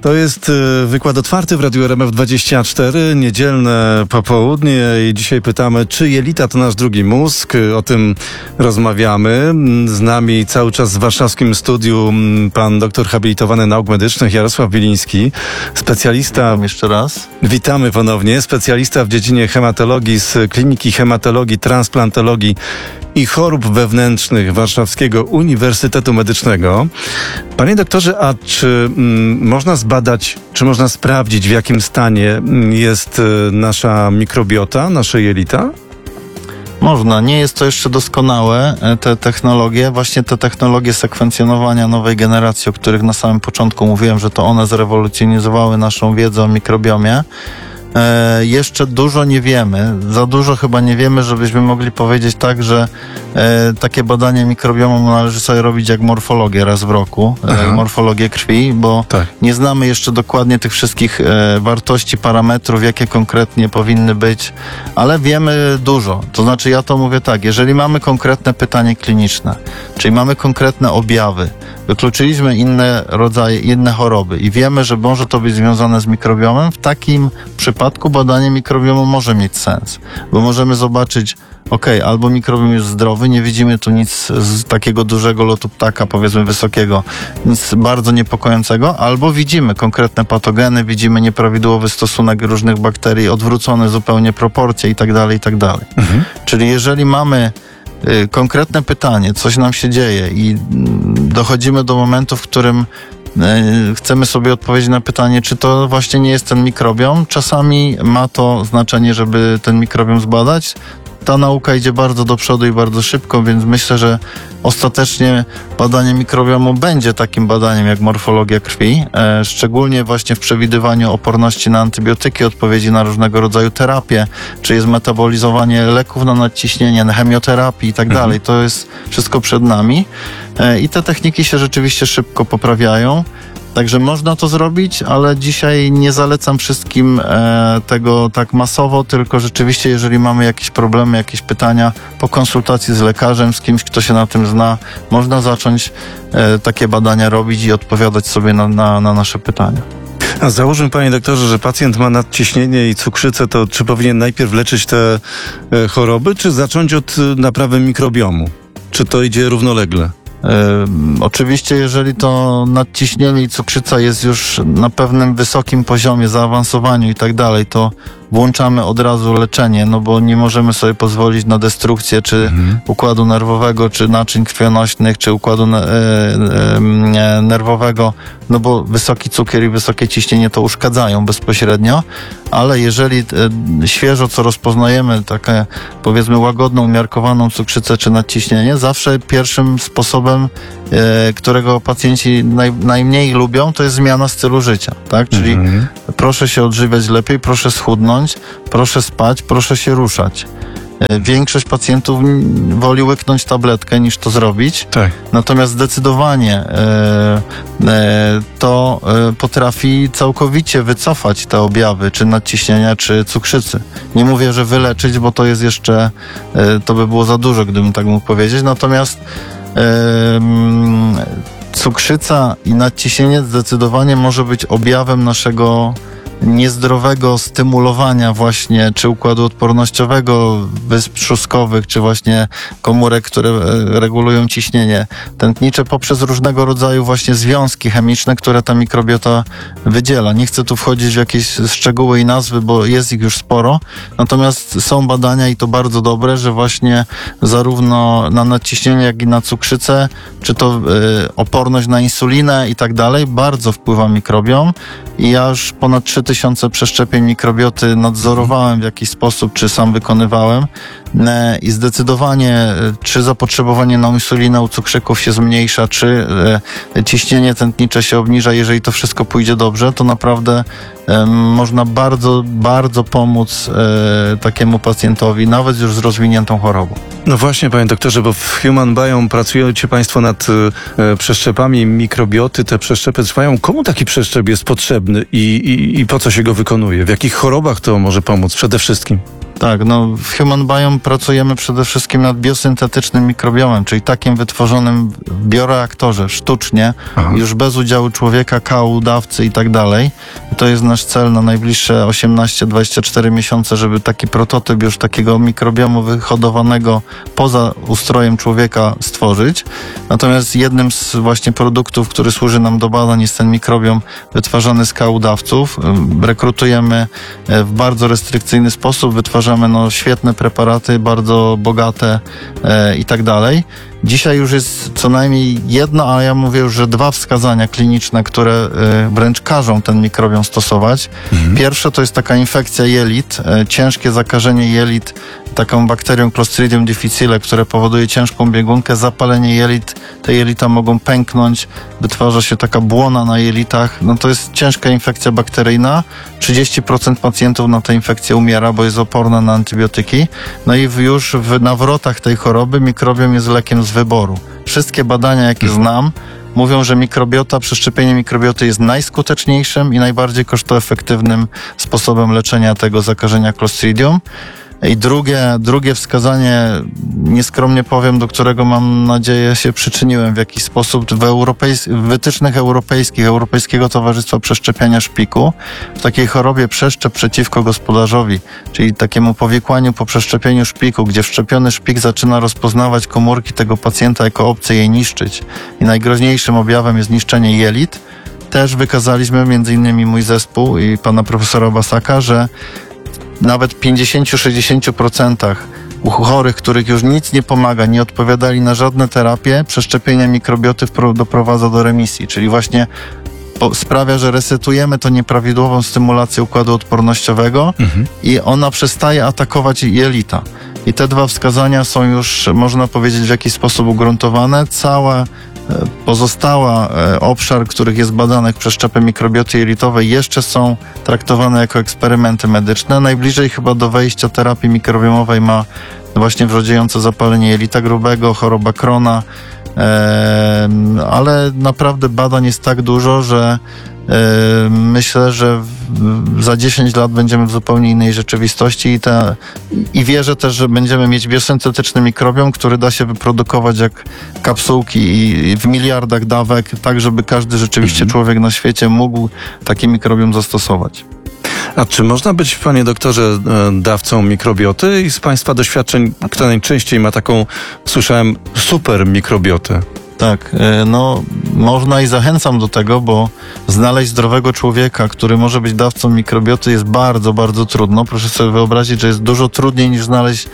To jest wykład otwarty w Radiu RMF24, niedzielne popołudnie i dzisiaj pytamy, czy jelita to nasz drugi mózg. O tym rozmawiamy. Z nami cały czas w warszawskim studiu pan doktor habilitowany nauk medycznych Jarosław Biliński, specjalista... Witam jeszcze raz. Witamy ponownie. Specjalista w dziedzinie hematologii z Kliniki Hematologii, Transplantologii i Chorób Wewnętrznych Warszawskiego Uniwersytetu Medycznego. Panie doktorze, a czy można zbadać, czy można sprawdzić, w jakim stanie jest nasza mikrobiota, nasze jelita? Można. Nie jest to jeszcze doskonałe, te technologie. Właśnie te technologie sekwencjonowania nowej generacji, o których na samym początku mówiłem, że to one zrewolucjonizowały naszą wiedzę o mikrobiomie. Jeszcze dużo nie wiemy. Za dużo chyba nie wiemy, żebyśmy mogli powiedzieć tak, że takie badanie mikrobiomu należy sobie robić jak morfologię raz w roku, morfologię krwi, bo nie znamy jeszcze dokładnie tych wszystkich wartości, parametrów, jakie konkretnie powinny być, ale wiemy dużo. To znaczy, ja to mówię tak, jeżeli mamy konkretne pytanie kliniczne, czyli mamy konkretne objawy, wykluczyliśmy inne rodzaje, inne choroby i wiemy, że może to być związane z mikrobiomem, w takim przypadku badanie mikrobiomu może mieć sens, bo możemy zobaczyć, albo mikrobiom jest zdrowy, nie widzimy tu nic z takiego dużego lotu ptaka, powiedzmy wysokiego, nic bardzo niepokojącego, albo widzimy konkretne patogeny, widzimy nieprawidłowy stosunek różnych bakterii, odwrócone zupełnie proporcje itd., itd. Czyli jeżeli mamy konkretne pytanie, coś nam się dzieje i dochodzimy do momentu, w którym chcemy sobie odpowiedzieć na pytanie, czy to właśnie nie jest ten mikrobiom. Czasami ma to znaczenie, żeby ten mikrobiom zbadać. Ta nauka idzie bardzo do przodu i bardzo szybko, więc myślę, że ostatecznie badanie mikrobiomu będzie takim badaniem jak morfologia krwi, szczególnie właśnie w przewidywaniu oporności na antybiotyki, odpowiedzi na różnego rodzaju terapie, czy jest metabolizowanie leków na nadciśnienie, na chemioterapii i tak dalej. To jest wszystko przed nami i te techniki się rzeczywiście szybko poprawiają. Także można to zrobić, ale dzisiaj nie zalecam wszystkim tego tak masowo, tylko rzeczywiście, jeżeli mamy jakieś problemy, jakieś pytania, po konsultacji z lekarzem, z kimś, kto się na tym zna, można zacząć takie badania robić i odpowiadać sobie na nasze pytania. A załóżmy, panie doktorze, że pacjent ma nadciśnienie i cukrzycę, to czy powinien najpierw leczyć te choroby, czy zacząć od naprawy mikrobiomu? Czy to idzie równolegle? Oczywiście, jeżeli to nadciśnienie i cukrzyca jest już na pewnym wysokim poziomie, zaawansowaniu i tak dalej, to włączamy od razu leczenie, no bo nie możemy sobie pozwolić na destrukcję czy układu nerwowego, czy naczyń krwionośnych, czy układu nerwowego, no bo wysoki cukier i wysokie ciśnienie to uszkadzają bezpośrednio, ale jeżeli świeżo co rozpoznajemy takie, powiedzmy, łagodną, umiarkowaną cukrzycę czy nadciśnienie, zawsze pierwszym sposobem, którego pacjenci najmniej lubią, to jest zmiana stylu życia, tak? Czyli proszę się odżywiać lepiej, proszę schudnąć, proszę spać, proszę się ruszać. Większość pacjentów woli łyknąć tabletkę niż to zrobić. Natomiast zdecydowanie to potrafi całkowicie wycofać te objawy, czy nadciśnienia, czy cukrzycy. Nie mówię, że wyleczyć, bo to jest jeszcze, to by było za dużo, gdybym tak mógł powiedzieć. Natomiast cukrzyca i nadciśnienie zdecydowanie może być objawem naszego niezdrowego stymulowania właśnie czy układu odpornościowego, wysp trzustkowych, czy właśnie komórek, które regulują ciśnienie tętnicze poprzez różnego rodzaju właśnie związki chemiczne, które ta mikrobiota wydziela. Nie chcę tu wchodzić w jakieś szczegóły i nazwy, bo jest ich już sporo, natomiast są badania i to bardzo dobre, że właśnie zarówno na nadciśnienie, jak i na cukrzycę, czy to oporność na insulinę i tak dalej, bardzo wpływa mikrobiom i ja już ponad 3000 przeszczepień mikrobioty nadzorowałem w jakiś sposób, czy sam wykonywałem i zdecydowanie czy zapotrzebowanie na insulinę u cukrzyków się zmniejsza, czy ciśnienie tętnicze się obniża. Jeżeli to wszystko pójdzie dobrze, to naprawdę można bardzo, bardzo pomóc takiemu pacjentowi, nawet już z rozwiniętą chorobą. No właśnie, panie doktorze, bo w Human Biome pracujecie państwo nad przeszczepami mikrobioty. Te przeszczepy trwają. Komu taki przeszczep jest potrzebny i po co się go wykonuje? W jakich chorobach to może pomóc przede wszystkim? Tak, no w Human Biome pracujemy przede wszystkim nad biosyntetycznym mikrobiomem, czyli takim wytworzonym w bioreaktorze sztucznie, już bez udziału człowieka, kału, dawcy i tak dalej. To jest nasz cel na najbliższe 18-24 miesiące, żeby taki prototyp już takiego mikrobiomu wyhodowanego poza ustrojem człowieka stworzyć. Natomiast jednym z właśnie produktów, który służy nam do badań, jest ten mikrobiom wytwarzany z kału dawców. Rekrutujemy w bardzo restrykcyjny sposób, wytwarzamy świetne preparaty, bardzo bogate i tak dalej. Dzisiaj już jest co najmniej jedno, a ja mówię już, że 2 wskazania kliniczne, które wręcz każą ten mikrobiom stosować. Pierwsze to jest taka infekcja jelit, ciężkie zakażenie jelit taką bakterią Clostridium difficile, które powoduje ciężką biegunkę, zapalenie jelit, te jelita mogą pęknąć, wytwarza się taka błona na jelitach. No to jest ciężka infekcja bakteryjna. 30% pacjentów na tę infekcję umiera, bo jest oporna na antybiotyki. No i już w nawrotach tej choroby mikrobiom jest lekiem z wyboru. Wszystkie badania, jakie znam, mówią, że mikrobiota, przeszczepienie mikrobioty jest najskuteczniejszym i najbardziej kosztoefektywnym sposobem leczenia tego zakażenia Clostridium. I drugie wskazanie, nieskromnie powiem, do którego mam nadzieję się przyczyniłem w jakiś sposób, w wytycznych Europejskiego Towarzystwa Przeszczepiania Szpiku, w takiej chorobie przeszczep przeciwko gospodarzowi, czyli takiemu powikłaniu po przeszczepieniu szpiku, gdzie wszczepiony szpik zaczyna rozpoznawać komórki tego pacjenta jako obce, je niszczyć. I najgroźniejszym objawem jest niszczenie jelit. Też wykazaliśmy, między innymi mój zespół i pana profesora Basaka, że nawet w 50-60% u chorych, których już nic nie pomaga, nie odpowiadali na żadne terapie, przeszczepienie mikrobioty doprowadza do remisji, czyli właśnie sprawia, że resetujemy to nieprawidłową stymulację układu odpornościowego i ona przestaje atakować jelita. I te 2 wskazania są już, można powiedzieć, w jakiś sposób ugruntowane. Cała pozostała obszar, których jest badanych przeszczepy mikrobioty jelitowej, jeszcze są traktowane jako eksperymenty medyczne. Najbliżej chyba do wejścia terapii mikrobiomowej ma właśnie wrodziejące zapalenie jelita grubego, choroba Crohna, ale naprawdę badań jest tak dużo, że myślę, że za 10 lat będziemy w zupełnie innej rzeczywistości i wierzę też, że będziemy mieć biosyntetyczny mikrobiom, który da się wyprodukować jak kapsułki i w miliardach dawek, tak żeby każdy rzeczywiście człowiek na świecie mógł taki mikrobiom zastosować. A czy można być, panie doktorze, dawcą mikrobioty? I z państwa doświadczeń, kto najczęściej ma taką, słyszałem, super mikrobiotę? Tak, no można i zachęcam do tego, bo znaleźć zdrowego człowieka, który może być dawcą mikrobioty, jest bardzo, bardzo trudno. Proszę sobie wyobrazić, że jest dużo trudniej niż znaleźć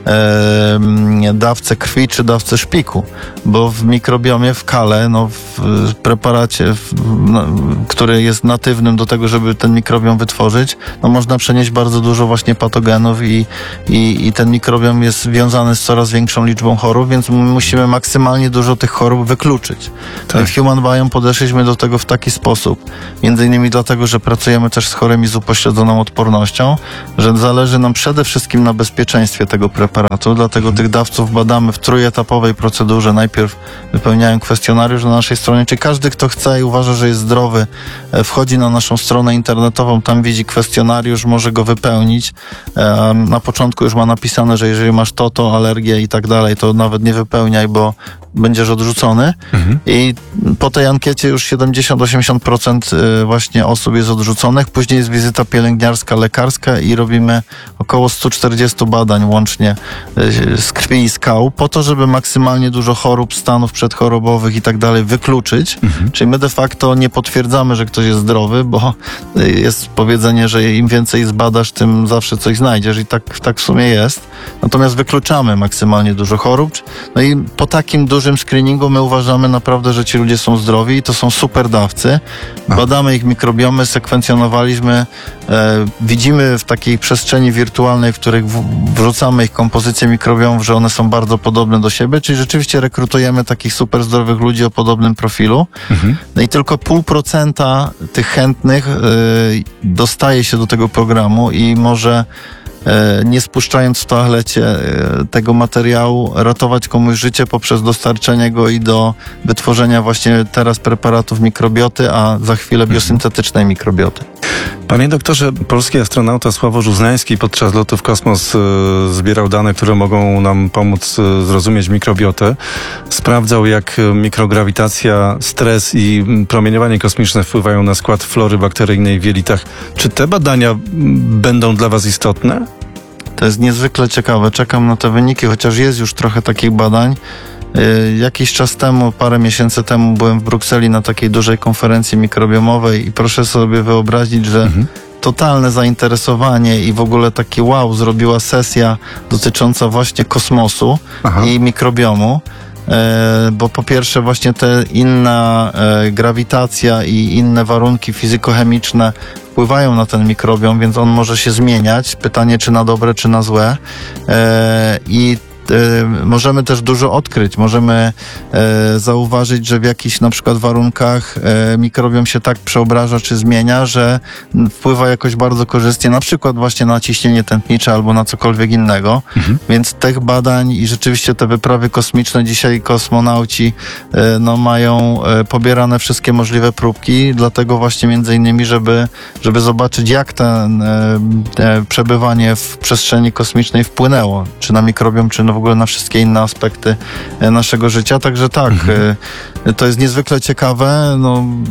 dawcę krwi czy dawcę szpiku, bo w mikrobiomie, w kale, w preparacie, który jest natywnym do tego, żeby ten mikrobiom wytworzyć, można przenieść bardzo dużo właśnie patogenów i ten mikrobiom jest związany z coraz większą liczbą chorób, więc musimy maksymalnie dużo tych chorób wykluczyć. Tak. W Human Biome podeszliśmy do tego w taki sposób, między innymi dlatego, że pracujemy też z chorymi z upośledzoną odpornością, że zależy nam przede wszystkim na bezpieczeństwie tego preparatu, dlatego tych dawców badamy w trójetapowej procedurze. Najpierw wypełniają kwestionariusz na naszej stronie, czyli każdy, kto chce i uważa, że jest zdrowy, wchodzi na naszą stronę internetową, tam widzi kwestionariusz, może go wypełnić. Na początku już ma napisane, że jeżeli masz to, alergię i tak dalej, to nawet nie wypełniaj, bo będziesz odrzucony. I po tej ankiecie już 70-80% właśnie osób jest odrzuconych. Później jest wizyta pielęgniarska, lekarska i robimy około 140 badań łącznie z krwi i z kału, po to, żeby maksymalnie dużo chorób, stanów przedchorobowych i tak dalej wykluczyć. Czyli my de facto nie potwierdzamy, że ktoś jest zdrowy, bo jest powiedzenie, że im więcej zbadasz, tym zawsze coś znajdziesz i tak w sumie jest. Natomiast wykluczamy maksymalnie dużo chorób. No i po takim dużym screeningu my uważamy naprawdę, że ci ludzie są zdrowi i to są super dawcy. Badamy ich mikrobiomy, sekwencjonowaliśmy, widzimy w takiej przestrzeni wirtualnej, w której wrzucamy ich kompozycję mikrobiomów, że one są bardzo podobne do siebie, czyli rzeczywiście rekrutujemy takich super zdrowych ludzi o podobnym profilu. No i tylko 0,5% tych chętnych dostaje się do tego programu i może nie spuszczając w toalecie tego materiału, ratować komuś życie poprzez dostarczenie go i do wytworzenia właśnie teraz preparatów mikrobioty, a za chwilę biosyntetycznej mikrobioty. Panie doktorze, polski astronauta Sławomir Uznański podczas lotu w kosmos zbierał dane, które mogą nam pomóc zrozumieć mikrobiotę. Sprawdzał, jak mikrograwitacja, stres i promieniowanie kosmiczne wpływają na skład flory bakteryjnej w jelitach. Czy te badania będą dla Was istotne? To jest niezwykle ciekawe. Czekam na te wyniki, chociaż jest już trochę takich badań. Jakiś czas temu, parę miesięcy temu byłem w Brukseli na takiej dużej konferencji mikrobiomowej i proszę sobie wyobrazić, że totalne zainteresowanie i w ogóle taki wow zrobiła sesja dotycząca właśnie kosmosu i mikrobiomu. Bo po pierwsze właśnie te inna grawitacja i inne warunki fizykochemiczne wpływają na ten mikrobiom, więc on może się zmieniać. Pytanie, czy na dobre, czy na złe. Możemy też dużo odkryć. Możemy zauważyć, że w jakichś na przykład warunkach mikrobiom się tak przeobraża czy zmienia, że wpływa jakoś bardzo korzystnie, na przykład właśnie na ciśnienie tętnicze albo na cokolwiek innego. Więc tych badań i rzeczywiście te wyprawy kosmiczne, dzisiaj kosmonauci mają pobierane wszystkie możliwe próbki, dlatego właśnie między innymi, żeby zobaczyć, jak przebywanie w przestrzeni kosmicznej wpłynęło, czy na mikrobiom, czy w ogóle na wszystkie inne aspekty naszego życia. Także tak, to jest niezwykle ciekawe.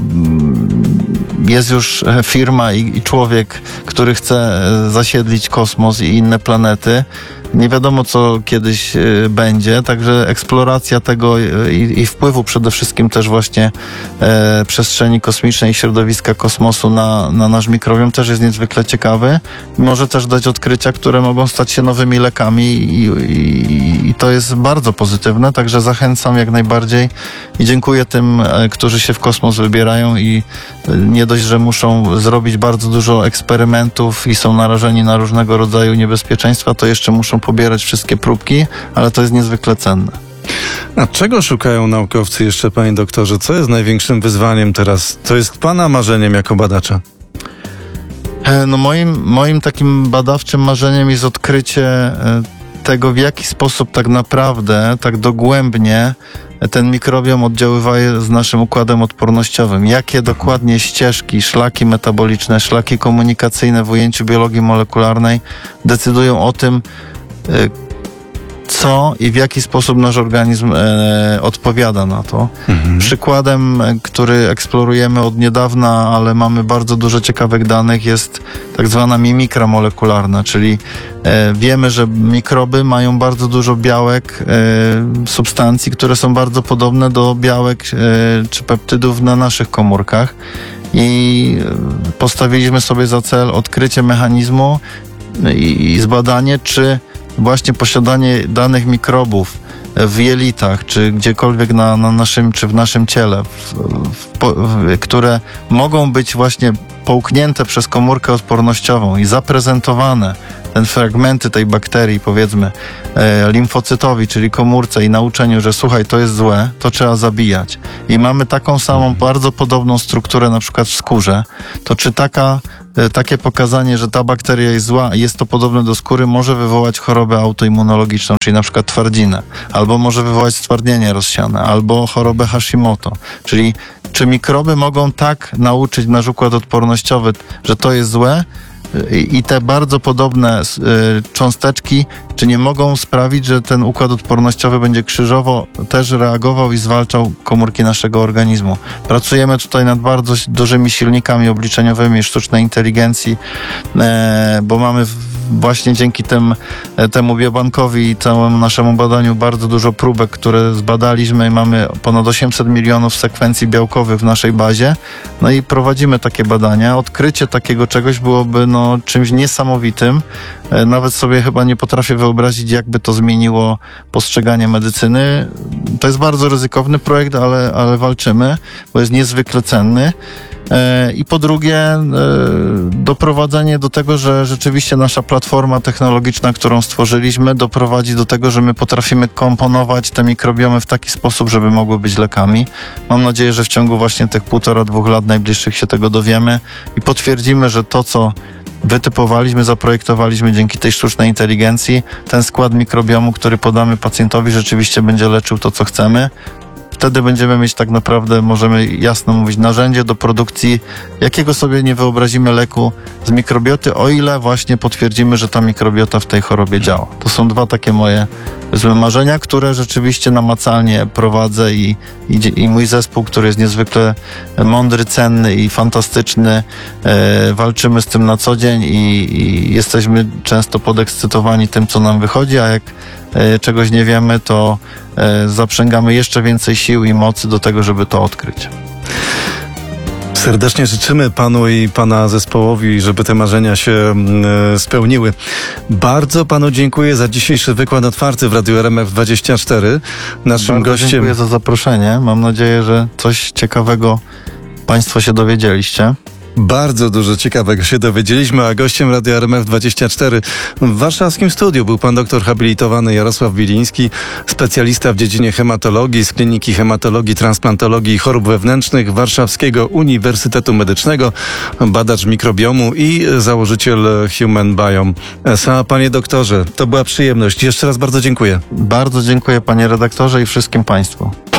Jest już firma i człowiek, który chce zasiedlić kosmos i inne planety. Nie wiadomo, co kiedyś będzie, także eksploracja tego i wpływu przede wszystkim też właśnie przestrzeni kosmicznej i środowiska kosmosu na nasz mikrobiom też jest niezwykle ciekawy. Może też dać odkrycia, które mogą stać się nowymi lekami i to jest bardzo pozytywne, także zachęcam jak najbardziej i dziękuję tym, którzy się w kosmos wybierają i nie dość, że muszą zrobić bardzo dużo eksperymentów i są narażeni na różnego rodzaju niebezpieczeństwa, to jeszcze muszą pobierać wszystkie próbki, ale to jest niezwykle cenne. A czego szukają naukowcy jeszcze, panie doktorze? Co jest największym wyzwaniem teraz? Co jest pana marzeniem jako badacza? Moim takim badawczym marzeniem jest odkrycie tego, w jaki sposób tak naprawdę, tak dogłębnie ten mikrobiom oddziaływa z naszym układem odpornościowym. Jakie dokładnie ścieżki, szlaki metaboliczne, szlaki komunikacyjne w ujęciu biologii molekularnej decydują o tym, co i w jaki sposób nasz organizm odpowiada na to. Przykładem, który eksplorujemy od niedawna, ale mamy bardzo dużo ciekawych danych, jest tak zwana mimikra molekularna, czyli wiemy, że mikroby mają bardzo dużo białek, substancji, które są bardzo podobne do białek czy peptydów na naszych komórkach i postawiliśmy sobie za cel odkrycie mechanizmu i zbadanie, czy właśnie posiadanie danych mikrobów w jelitach, czy gdziekolwiek na naszym, czy w naszym ciele, które mogą być właśnie połknięte przez komórkę odpornościową i zaprezentowane, te fragmenty tej bakterii, powiedzmy, limfocytowi, czyli komórce i nauczeniu, że słuchaj, to jest złe, to trzeba zabijać. I mamy taką samą, bardzo podobną strukturę na przykład w skórze, to czy takie pokazanie, że ta bakteria jest zła i jest to podobne do skóry, może wywołać chorobę autoimmunologiczną, czyli na przykład twardzinę, albo może wywołać stwardnienie rozsiane, albo chorobę Hashimoto. Czyli czy mikroby mogą tak nauczyć nasz układ odpornościowy, że to jest złe, i te bardzo podobne cząsteczki, czy nie mogą sprawić, że ten układ odpornościowy będzie krzyżowo też reagował i zwalczał komórki naszego organizmu. Pracujemy tutaj nad bardzo dużymi silnikami obliczeniowymi sztucznej inteligencji, bo mamy właśnie dzięki temu biobankowi i całemu naszemu badaniu bardzo dużo próbek, które zbadaliśmy i mamy ponad 800 milionów sekwencji białkowych w naszej bazie. No i prowadzimy takie badania. Odkrycie takiego czegoś byłoby czymś niesamowitym. Nawet sobie chyba nie potrafię wyobrazić, jakby to zmieniło postrzeganie medycyny. To jest bardzo ryzykowny projekt, ale walczymy, bo jest niezwykle cenny. I po drugie doprowadzenie do tego, że rzeczywiście nasza platforma technologiczna, którą stworzyliśmy, doprowadzi do tego, że my potrafimy komponować te mikrobiomy w taki sposób, żeby mogły być lekami. Mam nadzieję, że w ciągu właśnie tych 1,5–2 lat najbliższych się tego dowiemy i potwierdzimy, że to, co wytypowaliśmy, zaprojektowaliśmy dzięki tej sztucznej inteligencji, ten skład mikrobiomu, który podamy pacjentowi, rzeczywiście będzie leczył to, co chcemy. wtedy będziemy mieć tak naprawdę, możemy jasno mówić, narzędzie do produkcji, jakiego sobie nie wyobrazimy leku z mikrobioty, o ile właśnie potwierdzimy, że ta mikrobiota w tej chorobie działa. To są dwa takie moje złe marzenia, które rzeczywiście namacalnie prowadzę i mój zespół, który jest niezwykle mądry, cenny i fantastyczny, walczymy z tym na co dzień i jesteśmy często podekscytowani tym, co nam wychodzi, a jak czegoś nie wiemy, to zaprzęgamy jeszcze więcej sił i mocy do tego, żeby to odkryć. Serdecznie życzymy panu i pana zespołowi, żeby te marzenia się spełniły. Bardzo panu dziękuję za dzisiejszy wykład otwarty w Radiu RMF24. Naszym Bardzo gościem... dziękuję za zaproszenie. Mam nadzieję, że coś ciekawego państwo się dowiedzieliście. Bardzo dużo ciekawego się dowiedzieliśmy, a gościem Radia RMF24 w warszawskim studiu był pan doktor habilitowany Jarosław Biliński, specjalista w dziedzinie hematologii z Kliniki Hematologii, Transplantologii i Chorób Wewnętrznych Warszawskiego Uniwersytetu Medycznego, badacz mikrobiomu i założyciel Human Biome SA. Panie doktorze, to była przyjemność. Jeszcze raz bardzo dziękuję. Bardzo dziękuję panie redaktorze i wszystkim państwu.